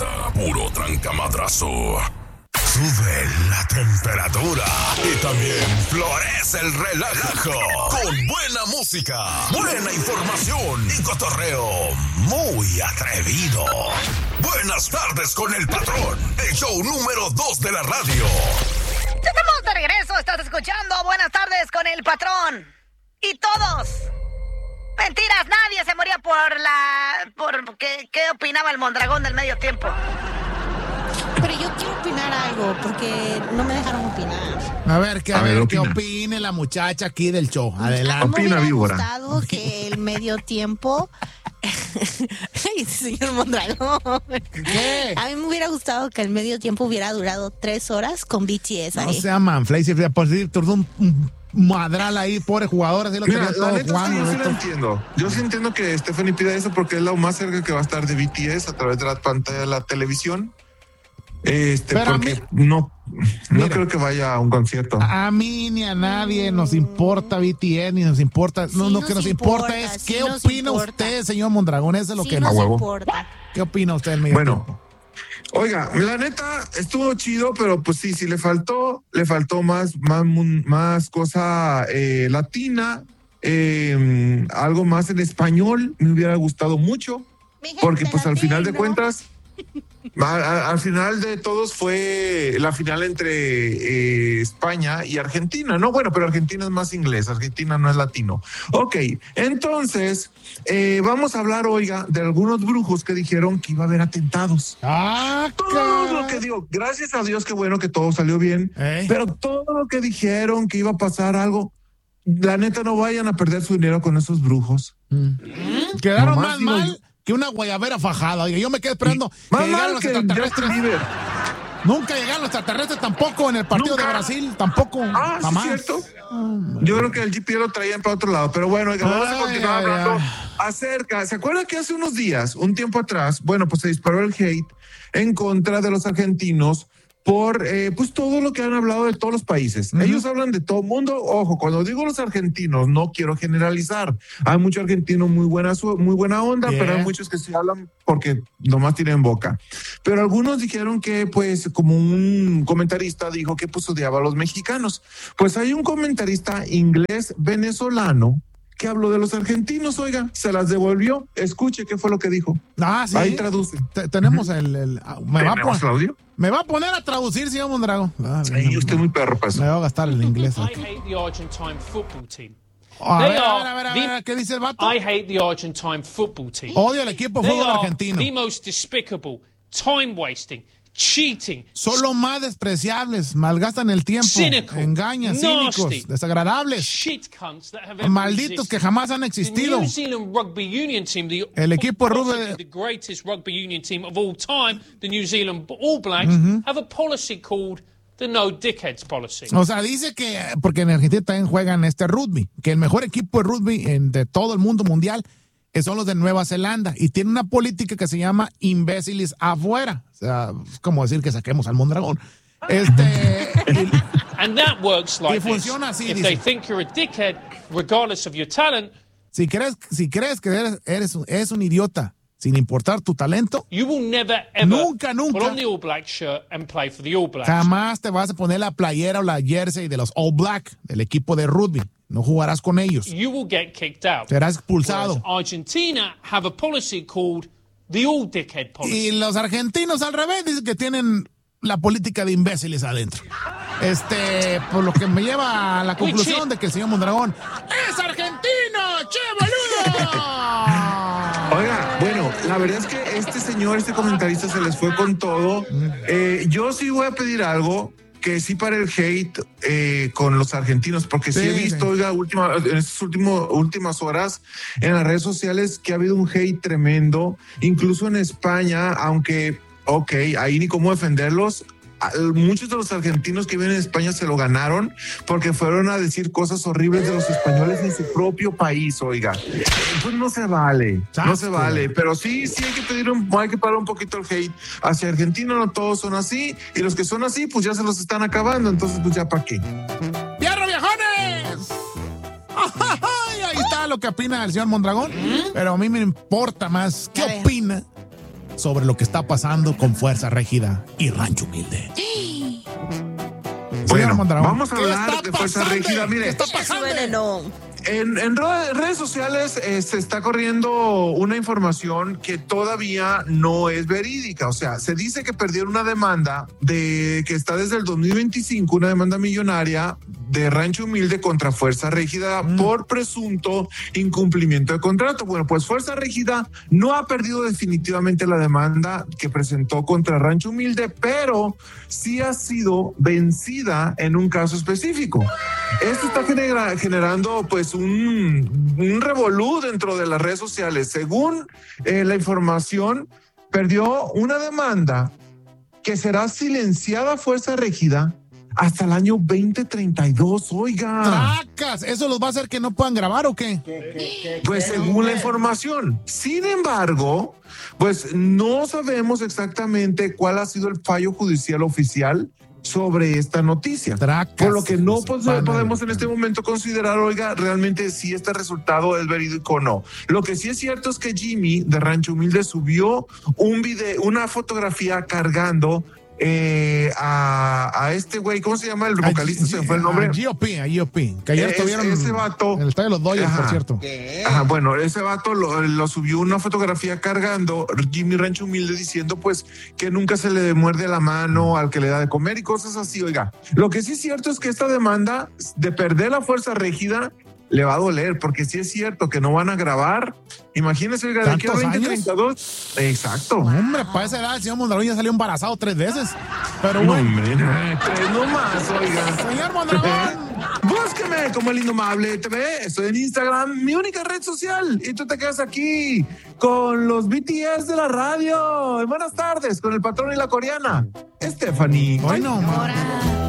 Alerta, puro trancamadrazo. Sube la temperatura y también florece el relajo con buena música, buena información y cotorreo muy atrevido. Buenas tardes con el patrón, el show número 2 de la radio. Estamos de regreso, estás escuchando Buenas tardes con el patrón. Y todos. Mentiras, nadie se moría ¿Qué opinaba el Mondragón del medio tiempo? Pero yo quiero opinar algo, porque no me dejaron opinar. A ver, ¿qué opine la muchacha aquí del show? Adelante. Opina, víbora. Me hubiera gustado que el medio tiempo... Ay, señor Mondragón. ¿Qué? A mí me hubiera gustado que el medio tiempo hubiera durado 3 horas con BTS ahí. No sea manflay, si por si tardó un madral ahí, pobre jugador, así lo tenía todo jugando. Yo sí lo entiendo. Yo sí entiendo que Stephanie pida eso porque es lo más cerca que va a estar de BTS a través de la pantalla de la televisión. Pero porque no creo que vaya a un concierto. A mí ni a nadie nos importa BTS, ni nos importa. Sí, lo que nos importa es qué opina usted, señor Mondragón. Eso es lo que nos importa. ¿Qué opina usted del medio tiempo? Oiga, la neta estuvo chido, pero pues sí, le faltó más cosa latina, algo más en español. Me hubiera gustado mucho, porque pues al final de cuentas. Al final de todos fue la final entre España y Argentina, ¿no? Bueno, pero Argentina es más inglés, Argentina no es latino. Ok, entonces vamos a hablar, oiga, de algunos brujos que dijeron que iba a haber atentados. Todo lo que digo, gracias a Dios, qué bueno que todo salió bien, pero todo lo que dijeron que iba a pasar algo, la neta no vayan a perder su dinero con esos brujos. Quedaron más mal que una guayabera fajada. Oiga, yo me quedé esperando que llegaran los extraterrestres. Nunca llegaron los extraterrestres tampoco en el partido de Brasil, tampoco. Jamás. ¿Sí es cierto? Yo creo que el GP lo traían para otro lado, pero bueno, oiga, vamos a continuar hablando acerca. ¿Se acuerdan que hace unos días, un tiempo atrás, bueno, pues se disparó el hate en contra de los argentinos por pues todo lo que han hablado de todos los países? Ellos hablan de todo el mundo. Ojo, cuando digo los argentinos, no quiero generalizar. Hay muchos argentinos muy buena onda, pero hay muchos que se hablan porque nomás tienen boca. Pero algunos dijeron que, pues, como un comentarista dijo que pues odiaba a los mexicanos. Pues hay un comentarista inglés venezolano que habló de los argentinos, oiga, se las devolvió. Escuche qué fue lo que dijo. Sí. Ahí traduce. Tenemos ¿Tenemos audio? Me va a poner a traducir, señor Mondragón. Sí, usted es muy perro para eso. Me va a gastar el inglés. I hate the Argentine football team. A ver, ¿qué dice el vato? I hate the Argentine football team. Odio al equipo de fútbol argentino. The most despicable, time wasting, cheating. Son los más despreciables, malgastan el tiempo, cynical, engañan, nasty, cínicos, desagradables, shit cunts that have ever malditos que jamás han existido. The New Zealand Rugby Union team, el equipo de rugby, the greatest rugby union team of all time, the New Zealand All Blacks, have a policy called the No Dickheads Policy. O sea, dice que, porque en Argentina también juegan rugby, que el mejor equipo de rugby de todo el mundo mundial son los de Nueva Zelanda, y tiene una política que se llama imbéciles afuera. O sea, es como decir que saquemos al Mondragón. And that works like y funciona así, this. If dice, they think you're a dickhead, regardless of your talent, si crees que eres un idiota, sin importar tu talento, you will never ever nunca put on the All Black shirt and play for the All Blacks. Jamás te vas a poner la playera o la jersey de los All Black, del equipo de rugby. No jugarás con ellos. You will get kicked out. Serás expulsado. Whereas Argentina have a policy called the All Dickhead Policy. Y los argentinos al revés dicen que tienen la política de imbéciles adentro. Por lo que me lleva a la conclusión de que el señor Mondragón es argentino, che boludo. Oiga, bueno, la verdad es que este comentarista se les fue con todo. Yo sí voy a pedir algo, que sí para el hate con los argentinos, porque sí he visto, oiga, en estas últimas horas en las redes sociales que ha habido un hate tremendo, incluso en España, aunque, ahí ni cómo defenderlos. Muchos de los argentinos que viven en España se lo ganaron porque fueron a decir cosas horribles de los españoles en su propio país, oiga. Pues no se vale, pero sí hay que hay que parar un poquito el hate hacia Argentina. No todos son así, y los que son así, pues ya se los están acabando, entonces pues ya para qué. ¡Fierro, viejones! Ahí está lo que opina el señor Mondragón, pero a mí me importa más qué opina sobre lo que está pasando con Fuerza Régida y Rancho Humilde. Bueno, Mondragón, vamos a hablar de Fuerza Régida. Mire, ¿qué está pasando? En redes sociales se está corriendo una información que todavía no es verídica. O sea, se dice que perdieron una demanda que está desde el 2025, una demanda millonaria de Rancho Humilde contra Fuerza Régida por presunto incumplimiento de contrato. Bueno, pues Fuerza Régida no ha perdido definitivamente la demanda que presentó contra Rancho Humilde, pero sí ha sido vencida en un caso específico. Esto está generando pues un revolú dentro de las redes sociales. Según la información, perdió una demanda que será silenciada a Fuerza Régida hasta el año 2032, oiga. ¡Tracas! ¿Eso los va a hacer que no puedan grabar o qué? Pues según la información. Sin embargo, pues no sabemos exactamente cuál ha sido el fallo judicial oficial sobre esta noticia. Tracas, por lo que no podemos en este momento considerar, oiga, realmente si este resultado es verídico o no. Lo que sí es cierto es que Jimmy de Rancho Humilde subió un video, una fotografía cargando a este güey, ¿cómo se llama el vocalista? Se me fue el nombre. A G.O.P. Que ayer estuvieron ese vato, en el estadio de los Dodgers, por cierto. Ajá, bueno, ese vato lo subió una fotografía cargando Jimmy Rancho Humilde diciendo pues que nunca se le muerde la mano al que le da de comer y cosas así, oiga. Lo que sí es cierto es que esta demanda de perder la Fuerza Régida le va a doler, porque sí es cierto que no van a grabar. Imagínese, oiga, de aquí a 2032. Exacto. Hombre, para esa edad el señor Mondragón ya salió embarazado 3 veces. Pero no, bueno. Hombre, 3 nomás, oiga. Señor Mondragón. Búsqueme como El Indomable TV. Estoy en Instagram, mi única red social. Y tú te quedas aquí con los BTS de la radio. Buenas tardes, con el patrón y la coreana, Stephanie. Hoy no, man.